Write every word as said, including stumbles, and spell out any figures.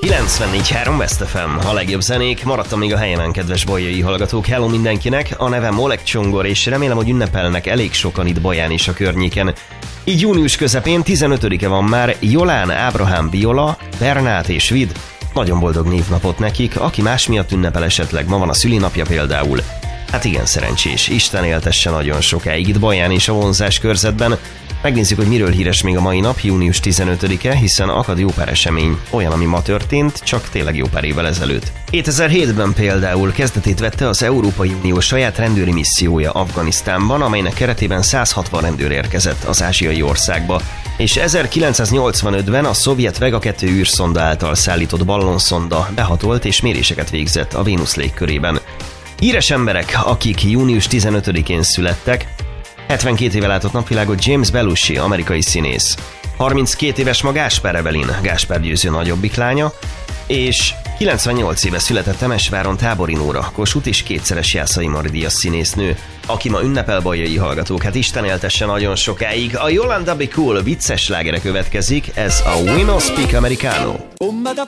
kilencvennégy három West ef em, a legjobb zenék. Maradtam még a helyemen, kedves bolyai hallgatók. Hello mindenkinek, a nevem Oleg Csongor, és remélem, hogy ünnepelnek elég sokan itt Baján és a környéken. Így június közepén tizenötödike van már. Jolán, Ábrahám, Viola, Bernát és Vid. Nagyon boldog névnapot nekik, aki más miatt ünnepel esetleg, ma van a szülinapja például. Hát igen, szerencsés, Isten éltesse nagyon sokáig itt Baján és a vonzás körzetben. Megnézzük, hogy miről híres még a mai nap, június tizenötödike, hiszen akad jó pár esemény, olyan, ami ma történt, csak tényleg jó pár évvel ezelőtt. kétezer-hétben például kezdetét vette az Európai Unió saját rendőri missziója Afganisztánban, amelynek keretében száz hatvan rendőr érkezett az ázsiai országba, és ezerkilencszáznyolcvanötben a szovjet Vega kettő űrszonda által szállított ballonszonda behatolt és méréseket végzett a Vénusz légkörében. Híres emberek, akik június tizenötödikén születtek: hetvenkét éve látott napvilágot James Belushi, amerikai színész. harminckét éves ma Gáspár Evelyn, Gáspár Győző nagyobbik lánya, és kilencvennyolc éve született Temesváron Tábori Nóra, Kossuth és kétszeres Jászai Mari díjas színésznő, aki ma ünnepel, bajai hallgatók. Hát Isten éltesse nagyon sokáig. A Yolanda Be Cool vicces slágere következik, ez a We No Speak Americano.